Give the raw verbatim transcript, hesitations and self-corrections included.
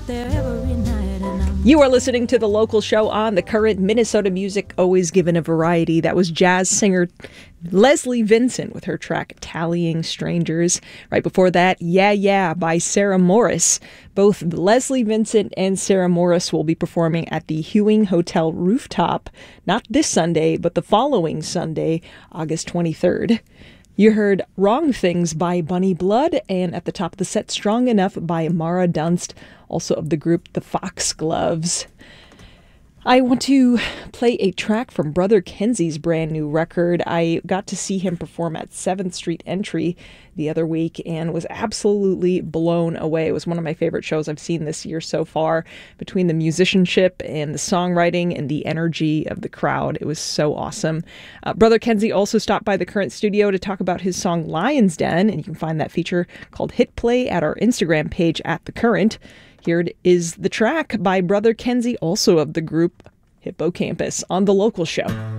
there every night and I'm You are listening to The Local Show on The Current. Minnesota music, always given a variety. That was jazz singer Leslie Vincent with her track Tallying Strangers. Right before that, Yeah Yeah by Sarah Morris. Both Leslie Vincent and Sarah Morris will be performing at the Hewing Hotel rooftop, not this Sunday, but the following Sunday, August twenty-third. You heard Wrong Things by Bunny Blood, and at the top of the set, Strong Enough by Mara Dunst, also of the group The Foxgloves. I want to play a track from Brother Kenzie's brand new record. I got to see him perform at seventh Street Entry the other week and was absolutely blown away. It was one of my favorite shows I've seen this year so far. Between the musicianship and the songwriting and the energy of the crowd, it was so awesome. Uh, Brother Kenzie also stopped by the Current studio to talk about his song Lion's Den, and you can find that feature called Hit Play at our Instagram page at The Current. Here it is the track by Brother Kenzie, also of the group Hippocampus, on The Local Show.